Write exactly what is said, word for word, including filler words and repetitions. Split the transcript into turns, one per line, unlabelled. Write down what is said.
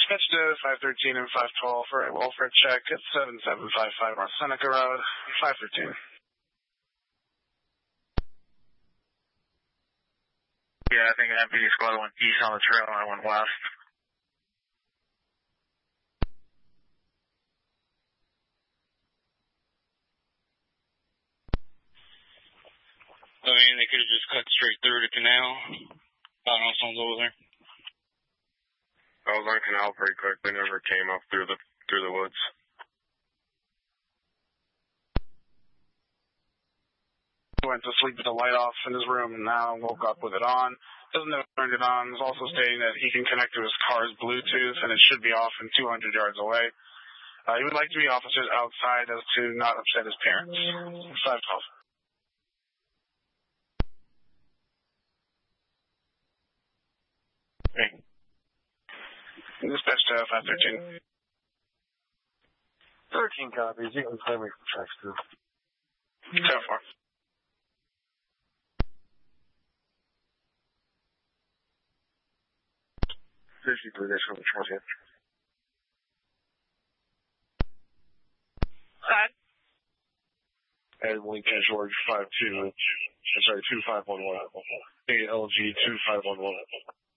Dispatch to five thirteen and five twelve for a welfare check at seven seven five five North Seneca Road, five thirteen.
Yeah, I think M P D squad went east on the trail and I went west.
I mean, they could have just cut straight through the canal. I don't know if someone's over there.
I was on canal pretty quick. They never came up through the through the woods.
Went to sleep with the light off in his room and now woke up with it on. Doesn't know if he turned it on. He's also stating that he can connect to his car's Bluetooth and it should be off from two hundred yards away. Uh, he would like to be officers outside as to not upset his parents. five twelve.
Hey.
Dispatch to five thirteen.
thirteen copies. You can claim me from checks too.
ten four.
fifty-three days from the twentieth.
Hi.
And Lincoln George five two. I'm sorry, two five one one. A L G two five one one.